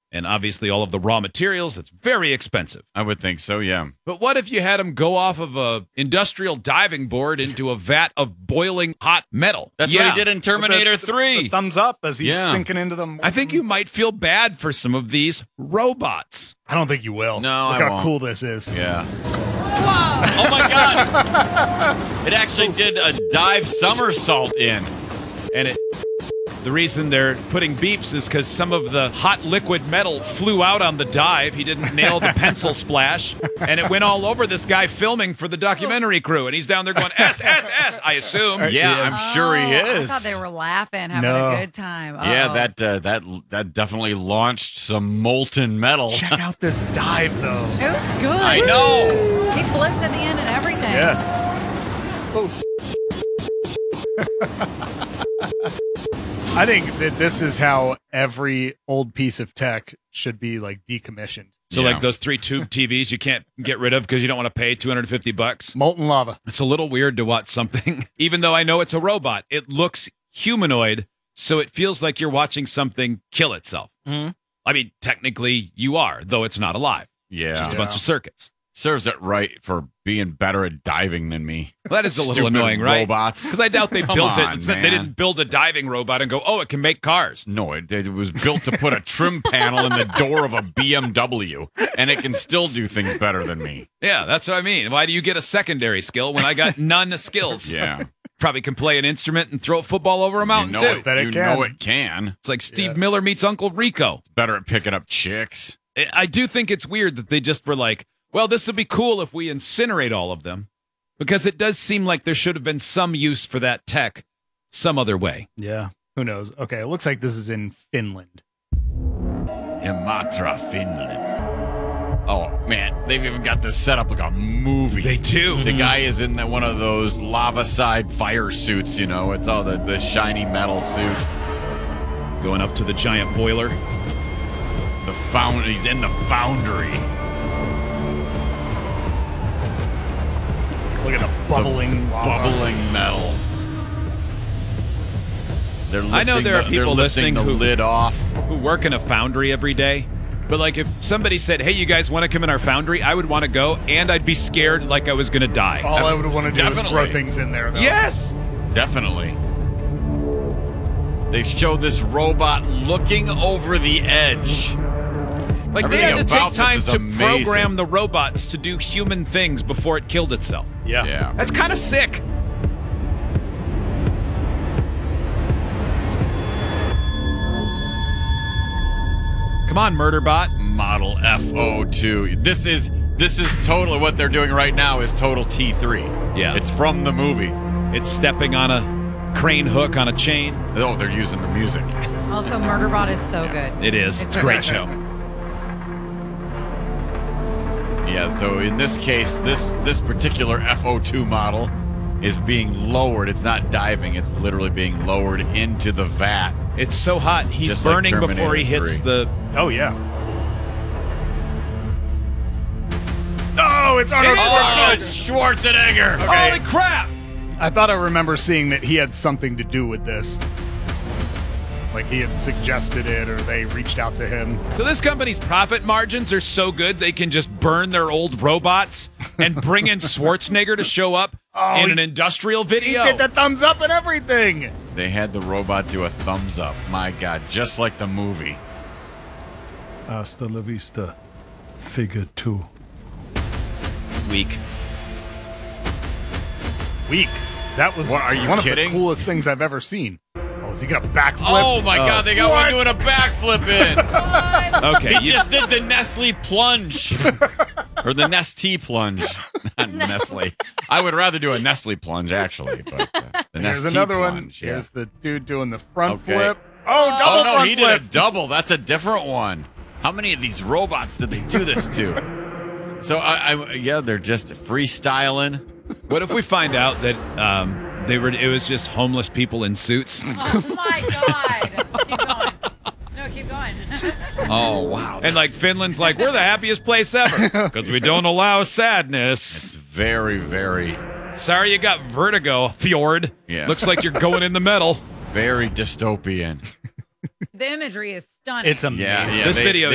And obviously all of the raw materials, that's very expensive. I would think so, yeah. But what if you had them go off of a industrial diving board into a vat of boiling hot metal? That's what he did in Terminator 3. The thumbs up as he's sinking into them. I think you might feel bad for some of these robots. I don't think you will. No, Look I how won't. cool this is. Yeah. Wow. Oh, my God. It actually did a dive somersault in. And the reason they're putting beeps is because some of the hot liquid metal flew out on the dive. He didn't nail the pencil splash. And it went all over this guy filming for the documentary crew. And he's down there going, S, S, S, I assume. Yeah, I'm sure he is. I thought they were laughing, having a good time. Yeah, that definitely launched some molten metal. Check out this dive, though. It was good. I know. He flips at the end and everything. Yeah. Oh. I think that this is how every old piece of tech should be like decommissioned. So like those 3 tube TVs you can't get rid of because you don't want to pay $250. Molten lava. It's a little weird to watch something, even though I know it's a robot. It looks humanoid, so it feels like you're watching something kill itself. Mm-hmm. I mean, technically you are, though it's not alive. Yeah. It's just a bunch of circuits. Serves it right for being better at diving than me. Well, that is a little Stupid annoying, right? Robots. Because I doubt they Come built on, it. It's not, they man. didn't build a diving robot and go, oh, it can make cars. No, it was built to put a trim panel in the door of a BMW, and it can still do things better than me. Yeah, that's what I mean. Why do you get a secondary skill when I got none skills? Yeah. Probably can play an instrument and throw a football over a mountain, You know too. it, Bet it you can. know it can. It's like Steve Miller meets Uncle Rico. Better at picking up chicks. I do think it's weird that they just were like, well, this would be cool if we incinerate all of them, because it does seem like there should have been some use for that tech some other way. Yeah. Who knows? Okay, it looks like this is in Finland. Imatra, Finland. Oh, man, they've even got this set up like a movie. They do. The guy is in one of those lava-side fire suits, you know. It's all the shiny metal suit. Going up to the giant boiler. He's in the foundry. Look at the bubbling lava. Bubbling metal. I know there are people listening the who lid off. Who work in a foundry every day. But like if somebody said, hey, you guys want to come in our foundry, I would want to go, and I'd be scared like I was going to die. All I would want to do is Definitely. throw things in there, though. Yes! Definitely. They show this robot looking over the edge. Like they had to Everything take about this time is to amazing. program the robots to do human things before it killed itself. Yeah. That's kind of sick. Come on, Murderbot. Model FO2. This is totally what they're doing right now is total T3. Yeah. It's from the movie. It's stepping on a crane hook on a chain. Oh, they're using the music. Also, Murderbot is so good. It is. It's a great show. Yeah, so in this case, this particular FO2 model is being lowered. It's not diving. It's literally being lowered into the vat. It's so hot. He's Just like burning before he Terminator hits 3. the... Oh, yeah. Oh, it's Arnold Oh, Schwarzenegger. it's Schwarzenegger! Holy crap! I thought I remember seeing that he had something to do with this. Like he had suggested it, or they reached out to him. So this company's profit margins are so good they can just burn their old robots and bring in Schwarzenegger to show up in an industrial He video. did the thumbs up and everything. They had the robot do a thumbs up. My God, just like the movie. Hasta la vista, figure 2. Weak. Weak. That was What, are you one kidding? of the coolest things I've ever seen. Oh, is he gonna backflip? Oh my God, they got one doing a backflip in. Okay, He just did the Nestle plunge. Or the Nestea plunge. Not Nestle. I would rather do a Nestle plunge, actually. But the Here's Nestea another one. plunge, yeah. Here's the dude doing the front Okay. flip. Oh, double Oh, no, front he flip. did a double. That's a different one. How many of these robots did they do this to? So, yeah, they're just freestyling. What if we find out that it was just homeless people in suits? Oh my God! Keep going. No, keep going. Oh, wow. And like Finland's like, we're the happiest place ever because we don't allow It's sadness. very, very, Sorry you got vertigo, Fjord. Yeah. Looks like you're going in the metal. very dystopian. The imagery is stunning. It's amazing. Yeah, This video